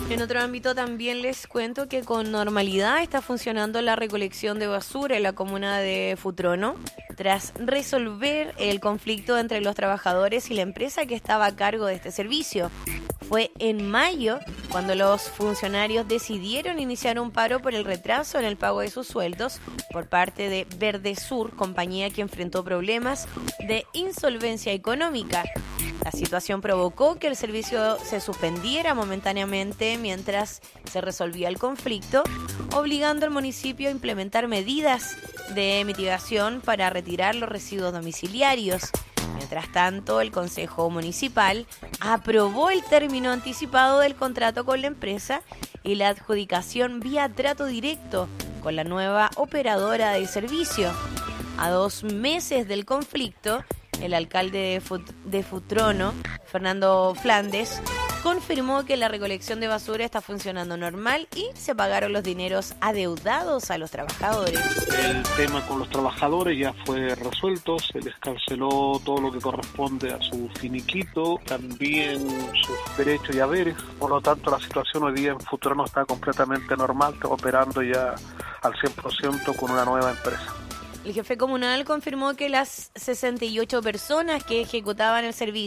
En otro ámbito también les cuento que con normalidad está funcionando la recolección de basura en la comuna de Futrono, tras resolver el conflicto entre los trabajadores y la empresa que estaba a cargo de este servicio. Fue en mayo cuando los funcionarios decidieron iniciar un paro por el retraso en el pago de sus sueldos por parte de Verde Sur, compañía que enfrentó problemas de insolvencia económica. La situación provocó que el servicio se suspendiera momentáneamente mientras se resolvía el conflicto, obligando al municipio a implementar medidas de mitigación para retirar los residuos domiciliarios. Mientras tanto, el Consejo Municipal aprobó el término anticipado del contrato con la empresa y la adjudicación vía trato directo con la nueva operadora del servicio. A 2 meses del conflicto, el alcalde de Futrono, Fernando Flandes, confirmó que la recolección de basura está funcionando normal y se pagaron los dineros adeudados a los trabajadores. El tema con los trabajadores ya fue resuelto, se les canceló todo lo que corresponde a su finiquito, también sus derechos y haberes. Por lo tanto, la situación hoy día en Futrono está completamente normal, está operando ya al 100% con una nueva empresa. El jefe comunal confirmó que las 68 personas que ejecutaban el servicio